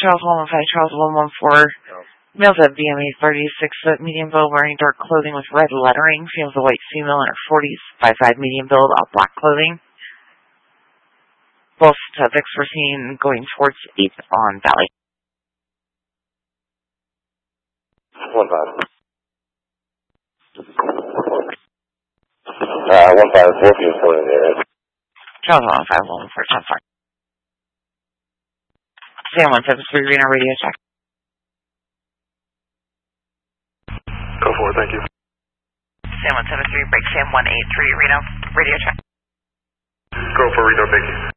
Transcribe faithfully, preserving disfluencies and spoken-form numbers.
Charles one one five, Charles one one four. Males at B M E thirty-six foot, medium build, wearing dark clothing with red lettering. Females a white female in her forties, five five, medium build, all black clothing. Both subjects were seen going towards eighth on Valley. One five. Uh, one five, four few still in the area. Charles one one five, one one four, ten four. Sam one seven three, Reno, radio check. Go for it, thank you. Sam one seven three, break Sam one eight three, Reno, radio check. Go for Reno, thank you.